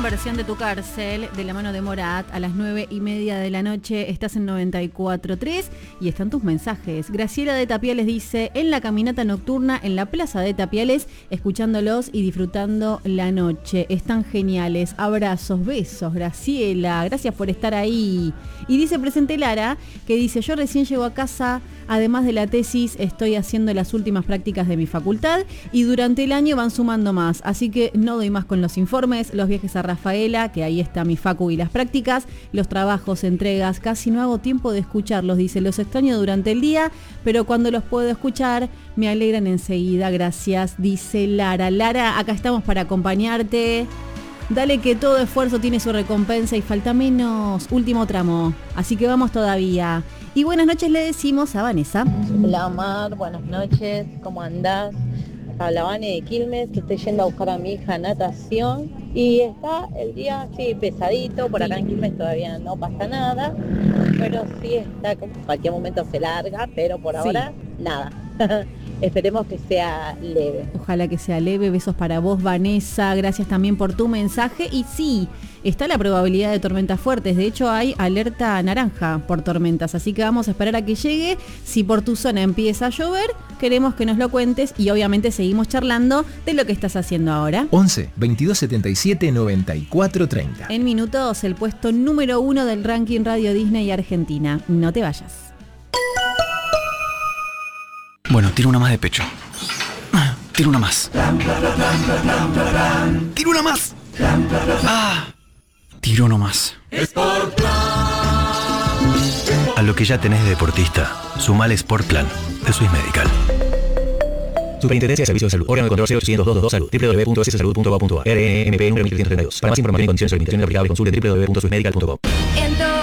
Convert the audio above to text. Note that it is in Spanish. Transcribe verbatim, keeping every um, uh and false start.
versión de Tu Cárcel, de la mano de Morat, a las nueve y media de la noche. Estás en noventa y cuatro punto tres y están tus mensajes. Graciela de Tapiales dice: en la caminata nocturna en la plaza de Tapiales, escuchándolos y disfrutando la noche. Están geniales. Abrazos, besos, Graciela. Gracias por estar ahí. Y dice presente Lara, que dice: yo recién llego a casa, además de la tesis, estoy haciendo las últimas prácticas de mi facultad y durante el año van sumando más. Así que no doy más con los informes, los viajes a Rafaela, que ahí está mi facu y las prácticas, los trabajos, entregas, casi no hago tiempo de escucharlos. Dice: los extraño durante el día, pero cuando los puedo escuchar me alegran enseguida. Gracias, dice Lara. Lara, acá estamos para acompañarte. Dale, que todo esfuerzo tiene su recompensa y falta menos. Último tramo, así que vamos todavía. Y buenas noches le decimos a Vanessa. Hola Mar, buenas noches, ¿cómo andás? Habla Vane de Quilmes, que estoy yendo a buscar a mi hija a natación y está el día sí pesadito, por acá en Quilmes todavía no pasa nada, pero sí está, como en cualquier momento se larga, pero por ahora sí. Nada. Esperemos que sea leve. Ojalá que sea leve. Besos para vos, Vanessa. Gracias también por tu mensaje. Y sí, está la probabilidad de tormentas fuertes. De hecho, hay alerta naranja por tormentas. Así que vamos a esperar a que llegue. Si por tu zona empieza a llover, queremos que nos lo cuentes. Y obviamente seguimos charlando de lo que estás haciendo ahora. once, veintidós, setenta y siete, noventa y cuatro, treinta. En minutos, el puesto número uno del ranking Radio Disney Argentina. No te vayas. Bueno, tiro una más de pecho. Tiro una más. Tiro una más. Ah, tiro uno más. A lo que ya tenés de deportista, sumale Sport Plan de Swiss Medical. Superintendencia de Servicios de Salud. Órgano de control cero ochocientos dos dos dos Salud. w w w punto s salud punto gov punto a r. R N M P número mil quinientos treinta y dos. Para más información y condiciones sobre limitaciones aplicables, consulte w w w punto swiss medical punto com.